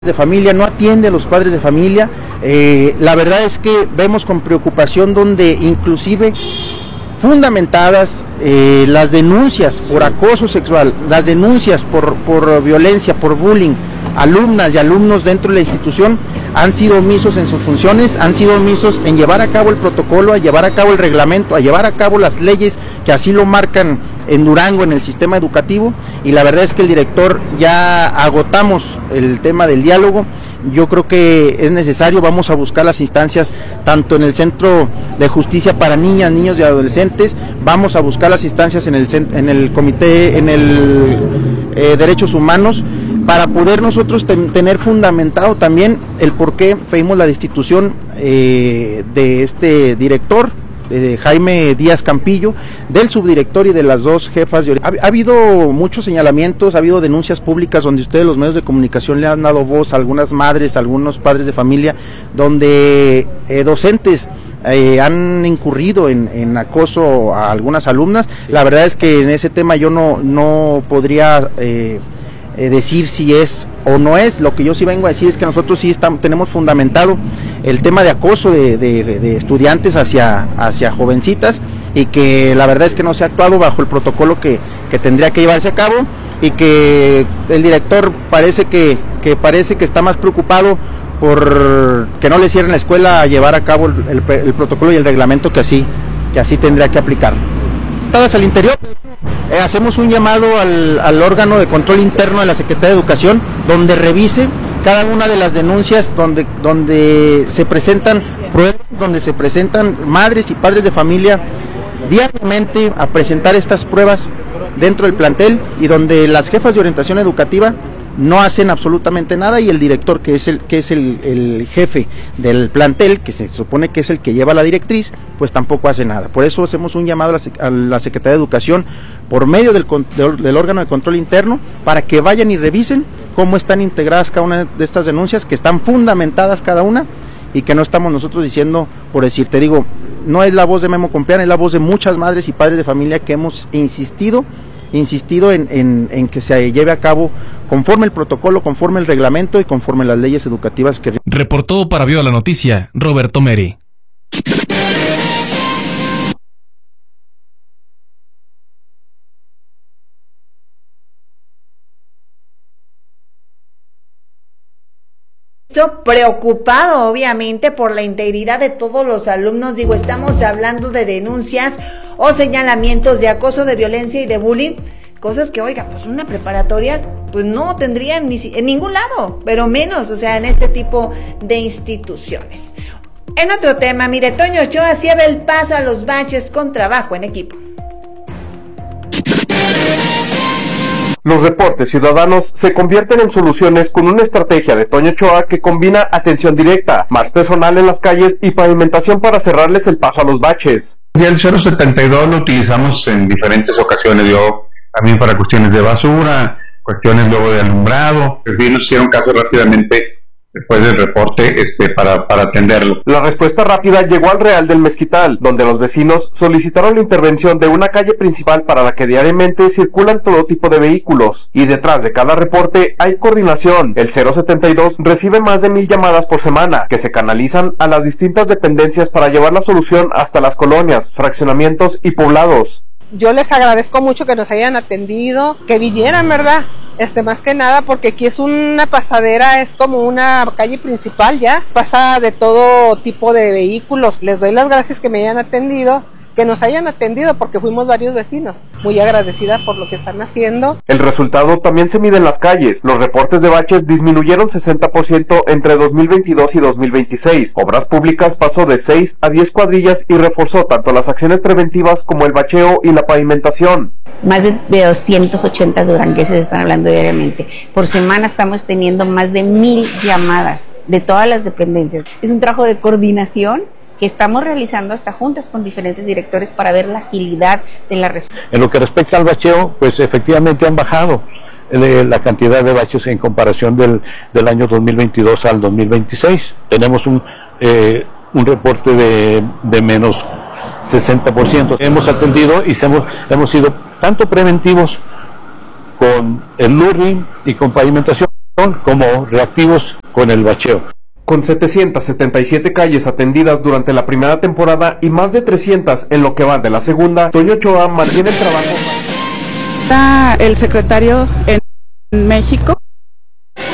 de familia, no atiende a los padres de familia. La verdad es que vemos con preocupación donde inclusive fundamentadas las denuncias por acoso sexual, las denuncias por violencia, por bullying, alumnas y alumnos dentro de la institución han sido omisos en sus funciones, han sido omisos en llevar a cabo el protocolo, a llevar a cabo el reglamento, a llevar a cabo las leyes que así lo marcan en Durango, en el sistema educativo, y la verdad es que el director, ya agotamos el tema del diálogo. Yo creo que es necesario, vamos a buscar las instancias tanto en el Centro de Justicia para Niñas, Niños y Adolescentes, vamos a buscar las instancias en el Comité, en el Derechos Humanos, para poder nosotros tener fundamentado también el por qué pedimos la destitución de este director, de Jaime Díaz Campillo, del subdirector y de las dos jefas. Ha habido muchos señalamientos, ha habido denuncias públicas donde ustedes, los medios de comunicación, le han dado voz a algunas madres, a algunos padres de familia, donde docentes han incurrido en acoso a algunas alumnas. La verdad es que en ese tema yo no podría decir si es o no es. Lo que yo sí vengo a decir es que nosotros sí tenemos fundamentado el tema de acoso de estudiantes hacia jovencitas, y que la verdad es que no se ha actuado bajo el protocolo que tendría que llevarse a cabo, y que el director parece que está más preocupado por que no le cierren la escuela a llevar a cabo el protocolo y el reglamento que así tendría que aplicar. Al interior, hacemos un llamado al órgano de control interno de la Secretaría de Educación, donde revise cada una de las denuncias, donde se presentan pruebas, donde se presentan madres y padres de familia diariamente a presentar estas pruebas dentro del plantel, y donde las jefas de orientación educativa no hacen absolutamente nada, y el director, que es el jefe del plantel, que se supone que es el que lleva la directriz, pues tampoco hace nada. Por eso hacemos un llamado a la Secretaría de Educación por medio del órgano de control interno, para que vayan y revisen cómo están integradas cada una de estas denuncias, que están fundamentadas cada una, y que no estamos nosotros diciendo por decir. Te digo, no es la voz de Memo Compeán, es la voz de muchas madres y padres de familia que hemos insistido en que se lleve a cabo conforme el protocolo, conforme el reglamento y conforme las leyes educativas que... Reportó para Viva la Noticia, Roberto Meri. Preocupado obviamente por la integridad de todos los alumnos. Digo, estamos hablando de denuncias o señalamientos de acoso, de violencia y de bullying, cosas que, oiga, pues una preparatoria pues no tendrían en ningún lado, pero menos, o sea, en este tipo de instituciones. En otro tema, mire, Toño Ochoa cierra el paso a los baches con trabajo en equipo. Los reportes ciudadanos se convierten en soluciones con una estrategia de Toño Ochoa que combina atención directa, más personal en las calles y pavimentación para cerrarles el paso a los baches. Y el 072 lo utilizamos en diferentes ocasiones, también para cuestiones de basura, cuestiones luego de alumbrado. Nos hicieron caso rápidamente después del reporte para atenderlo. La respuesta rápida llegó al Real del Mezquital, donde los vecinos solicitaron la intervención de una calle principal para la que diariamente circulan todo tipo de vehículos, y detrás de cada reporte hay coordinación. El 072 recibe más de 1000 llamadas por semana, que se canalizan a las distintas dependencias para llevar la solución hasta las colonias, fraccionamientos y poblados. Yo les agradezco mucho que nos hayan atendido, que vinieran, ¿verdad? Más que nada porque aquí es una pasadera, es como una calle principal ya, pasa de todo tipo de vehículos. Les doy las gracias que me hayan atendido, que nos hayan atendido, porque fuimos varios vecinos. Muy agradecida por lo que están haciendo. El resultado también se mide en las calles. Los reportes de baches disminuyeron 60% entre 2022 y 2026. Obras Públicas pasó de 6 a 10 cuadrillas y reforzó tanto las acciones preventivas como el bacheo y la pavimentación. Más de 280 durangueses están hablando diariamente. Por semana estamos teniendo más de 1000 llamadas de todas las dependencias. Es un trabajo de coordinación que estamos realizando hasta juntas con diferentes directores para ver la agilidad de la respuesta. En lo que respecta al bacheo, pues efectivamente han bajado la cantidad de baches en comparación del año 2022 al 2026. Tenemos un reporte de menos 60%. Hemos atendido y hemos sido tanto preventivos con el LURI y con pavimentación, como reactivos con el bacheo. Con 777 calles atendidas durante la primera temporada y más de 300 en lo que va de la segunda, Toño Ochoa mantiene el trabajo. Está el secretario en México